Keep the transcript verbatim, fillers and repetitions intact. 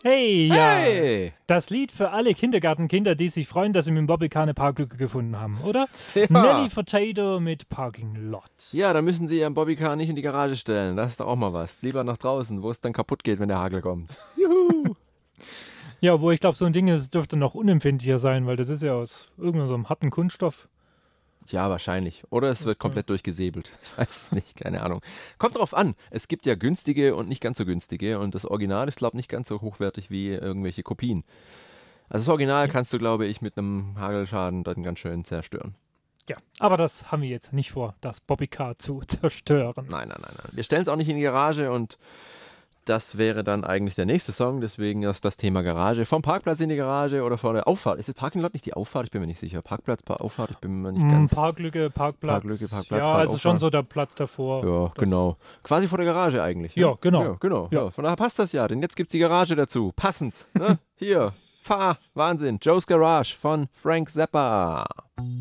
Hey, ja. Hey! Das Lied für alle Kindergartenkinder, die sich freuen, dass sie mit dem Bobbycar eine Parklücke gefunden haben, oder? Ja. Nelly Furtado mit Parking Lot. Ja, dann müssen Sie Ihren Bobbycar nicht in die Garage stellen. Das ist doch auch mal was. Lieber nach draußen, wo es dann kaputt geht, wenn der Hagel kommt. Juhu! Ja, wo ich glaube, so ein Ding ist, dürfte noch unempfindlicher sein, weil das ist ja aus irgendeinem so einem harten Kunststoff. Ja, wahrscheinlich. Oder es wird komplett durchgesäbelt. Ich weiß es nicht, keine Ahnung. Kommt drauf an. Es gibt ja günstige und nicht ganz so günstige. Und das Original ist, glaube ich, nicht ganz so hochwertig wie irgendwelche Kopien. Also das Original kannst du, glaube ich, mit einem Hagelschaden dann ganz schön zerstören. Ja, aber das haben wir jetzt nicht vor, das Bobbycar zu zerstören. Nein, nein, nein, nein. Wir stellen es auch nicht in die Garage und das wäre dann eigentlich der nächste Song. Deswegen ist das Thema Garage. Vom Parkplatz in die Garage oder vor der Auffahrt. Ist das Parking Lot nicht die Auffahrt? Ich bin mir nicht sicher. Parkplatz, pa- Auffahrt, ich bin mir nicht Mm, ganz... Parklücke, Parkplatz. Parklücke, Parkplatz, ja, also schon Parkauffahrt. so der Platz davor. Ja, Das- genau. Quasi vor der Garage eigentlich. Ne? Ja, genau. Ja, genau. Ja. Ja. Von daher passt das ja, denn jetzt gibt es die Garage dazu. Passend. Ne? Hier, fahr, Wahnsinn. Joe's Garage von Frank Zappa.